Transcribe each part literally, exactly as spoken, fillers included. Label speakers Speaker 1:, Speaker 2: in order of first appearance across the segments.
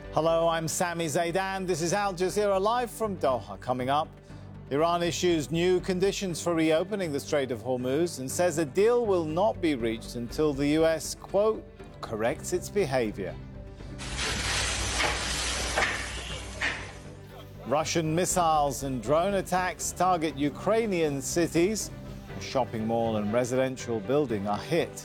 Speaker 1: Hello, I'm Sami Zaidan. This is Al Jazeera live from Doha. Coming up, Iran issues new conditions for reopening the Strait of Hormuz and says a deal will not be reached until the U S, quote, corrects its behavior. Russian missiles and drone attacks target Ukrainian cities. A shopping mall and residential building are hit.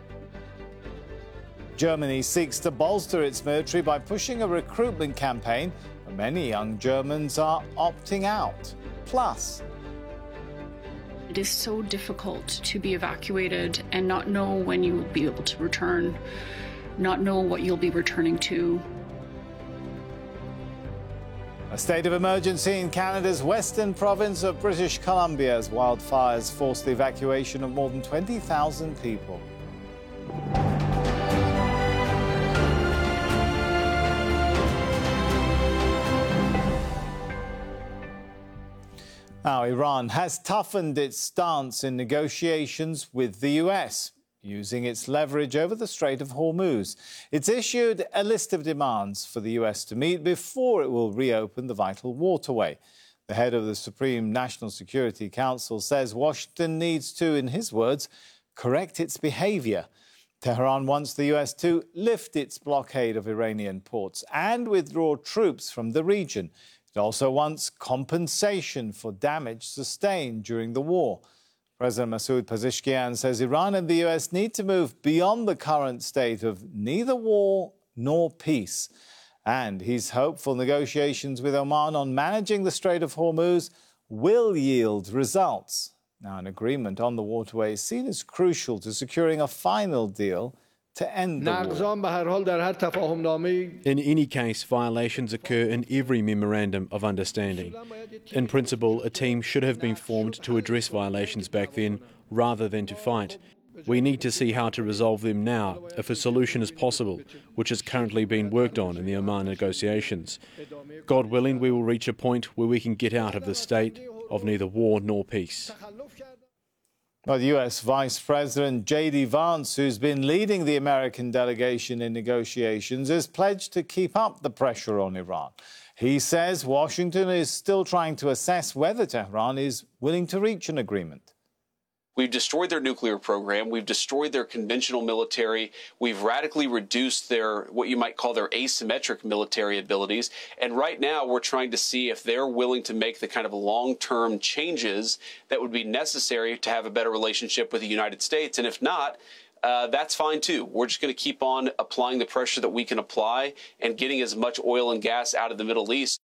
Speaker 1: Germany seeks to bolster its military by pushing a recruitment campaign, but many young Germans are opting out. Plus,
Speaker 2: it is so difficult to be evacuated and not know when you will be able to return, not know what you'll be returning to.
Speaker 1: A state of emergency in Canada's western province of British Columbia as wildfires forced the evacuation of more than twenty thousand people. Now, Iran has toughened its stance in negotiations with the U S, using its leverage over the Strait of Hormuz. It's issued a list of demands for the U S to meet before it will reopen the vital waterway. The head of the Supreme National Security Council says Washington needs to, in his words, correct its behavior. Tehran wants the U S to lift its blockade of Iranian ports and withdraw troops from the region. It also wants compensation for damage sustained during the war. President Masoud Pezeshkian says Iran and the U S need to move beyond the current state of neither war nor peace. And he's hopeful negotiations with Oman on managing the Strait of Hormuz will yield results. Now, an agreement on the waterway is seen as crucial to securing a final deal to end the war.
Speaker 3: In any case, violations occur in every memorandum of understanding. In principle, a team should have been formed to address violations back then, rather than to fight. We need to see how to resolve them now, if a solution is possible, which is currently being worked on in the Oman negotiations. God willing, we will reach a point where we can get out of the state of neither war nor peace.
Speaker 1: Well, U S Vice President J D Vance, who's been leading the American delegation in negotiations, has pledged to keep up the pressure on Iran. He says Washington is still trying to assess whether Tehran is willing to reach an agreement.
Speaker 4: We've destroyed their nuclear program. We've destroyed their conventional military. We've radically reduced their, what you might call their asymmetric military abilities. And right now we're trying to see if they're willing to make the kind of long-term changes that would be necessary to have a better relationship with the United States. And if not, uh, that's fine too. We're just going to keep on applying the pressure that we can apply and getting as much oil and gas out of the Middle East.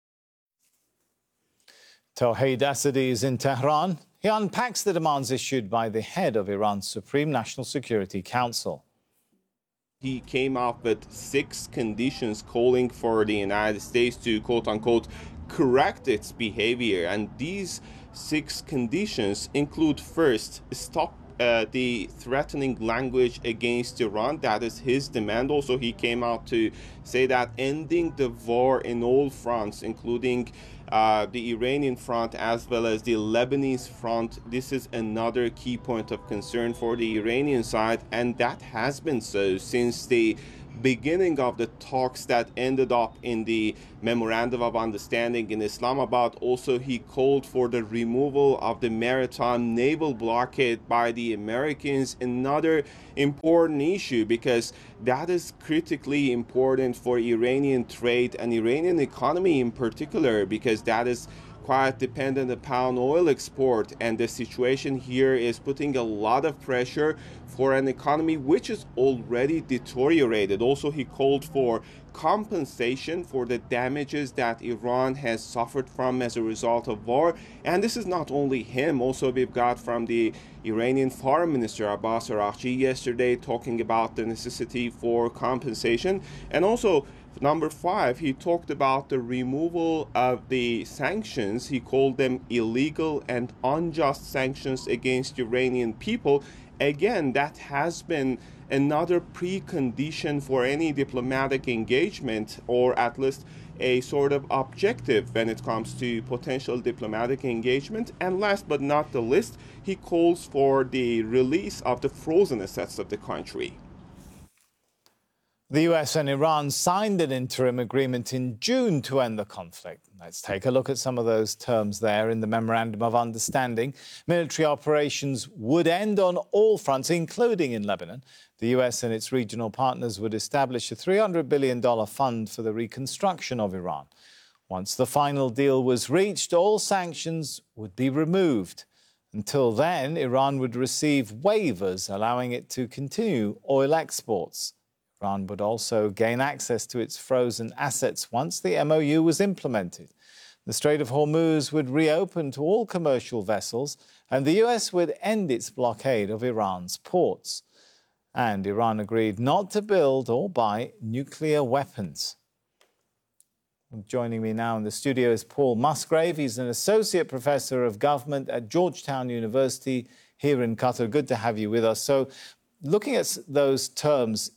Speaker 1: Tawhid Asadi is in Tehran. He unpacks the demands issued by the head of Iran's Supreme National Security Council.
Speaker 5: He came up with six conditions calling for the United States to, quote-unquote, correct its behavior. And these six conditions include, first, stop uh, the threatening language against Iran. That is his demand. Also, he came out to say that ending the war in all fronts, including Uh, the Iranian front as well as the Lebanese front. This is another key point of concern for the Iranian side, and that has been so since the beginning of the talks that ended up in the Memorandum of Understanding in Islamabad. Also, he called for the removal of the maritime naval blockade by the Americans, another important issue because that is critically important for Iranian trade and Iranian economy in particular, because that is quite dependent upon oil export, and the situation here is putting a lot of pressure for an economy which is already deteriorated. Also, he called for compensation for the damages that Iran has suffered from as a result of war. And this is not only him, also we've got from the Iranian Foreign Minister Abbas Araghchi yesterday talking about the necessity for compensation. And also, number five, he talked about the removal of the sanctions. He called them illegal and unjust sanctions against Iranian people. Again, that has been another precondition for any diplomatic engagement, or at least a sort of objective when it comes to potential diplomatic engagement. And last but not the least, he calls for the release of the frozen assets of the country.
Speaker 1: The U S and Iran signed an interim agreement in June to end the conflict. Let's take a look at some of those terms there in the Memorandum of Understanding. Military operations would end on all fronts, including in Lebanon. The U S and its regional partners would establish a three hundred billion dollars fund for the reconstruction of Iran. Once the final deal was reached, all sanctions would be removed. Until then, Iran would receive waivers allowing it to continue oil exports. Iran would also gain access to its frozen assets once the M O U was implemented. The Strait of Hormuz would reopen to all commercial vessels, and the U S would end its blockade of Iran's ports. And Iran agreed not to build or buy nuclear weapons. Joining me now in the studio is Paul Musgrave. He's an associate professor of government at Georgetown University here in Qatar. Good to have you with us. So, looking at those terms,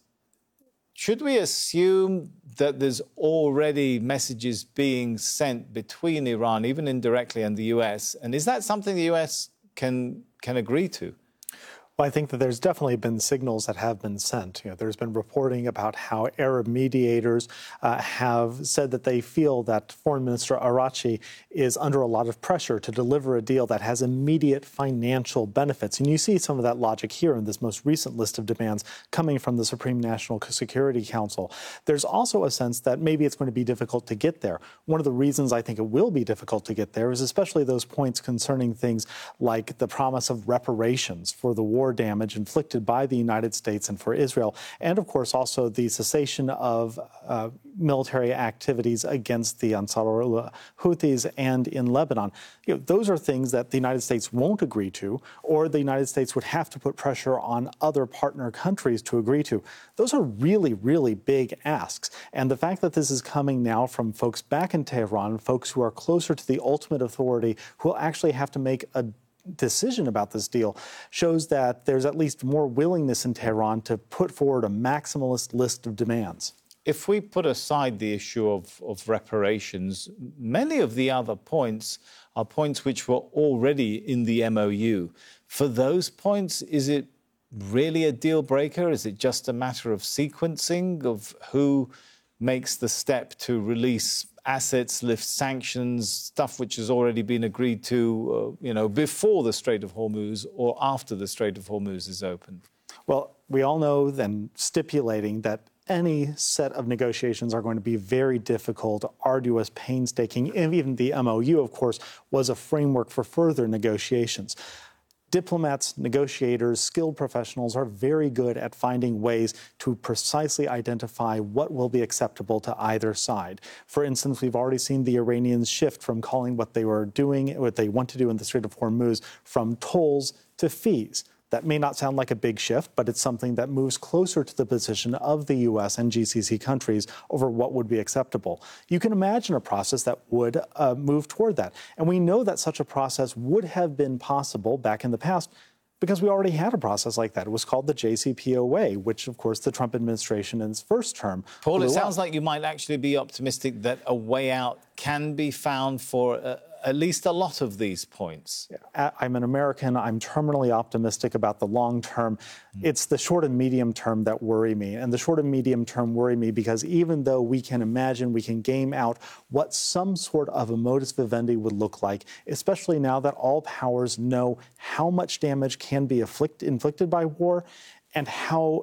Speaker 1: should we assume that there's already messages being sent between Iran, even indirectly, and the U S? And is that something the U S can can agree to?
Speaker 6: Well, I think that there's definitely been signals that have been sent. You know, there's been reporting about how Arab mediators uh, have said that they feel that Foreign Minister Araghchi is under a lot of pressure to deliver a deal that has immediate financial benefits. And you see some of that logic here in this most recent list of demands coming from the Supreme National Security Council. There's also a sense that maybe it's going to be difficult to get there. One of the reasons I think it will be difficult to get there is especially those points concerning things like the promise of reparations for the war damage inflicted by the United States and for Israel, and of course also the cessation of uh, military activities against the Ansarullah Houthis and in Lebanon. You know, those are things that the United States won't agree to, or the United States would have to put pressure on other partner countries to agree to. Those are really, really big asks. And the fact that this is coming now from folks back in Tehran, folks who are closer to the ultimate authority, who will actually have to make a decision about this deal, shows that there's at least more willingness in Tehran to put forward a maximalist list of demands.
Speaker 1: If we put aside the issue of, of reparations, many of the other points are points which were already in the M O U. For those points, is it really a deal breaker? Is it just a matter of sequencing of who makes the step to release assets, lift sanctions, stuff which has already been agreed to, uh, you know, before the Strait of Hormuz or after the Strait of Hormuz is opened?
Speaker 6: Well, we all know then stipulating that any set of negotiations are going to be very difficult, arduous, painstaking, and even the M O U, of course, was a framework for further negotiations. Diplomats, negotiators, skilled professionals are very good at finding ways to precisely identify what will be acceptable to either side. For instance, we've already seen the Iranians shift from calling what they were doing, what they want to do in the Strait of Hormuz, from tolls to fees. That may not sound like a big shift, but it's something that moves closer to the position of the U S and G C C countries over what would be acceptable. You can imagine a process that would uh, move toward that. And we know that such a process would have been possible back in the past because we already had a process like that. It was called the J C P O A, which, of course, the Trump administration in its first term.
Speaker 1: Paul, it sounds like you might actually be optimistic that a way out can be found for uh, at least a lot of these points.
Speaker 6: I'm an American. I'm terminally optimistic about the long term. Mm. It's the short and medium term that worry me. And the short and medium term worry me because even though we can imagine, we can game out what some sort of a modus vivendi would look like, especially now that all powers know how much damage can be afflict, inflicted by war and how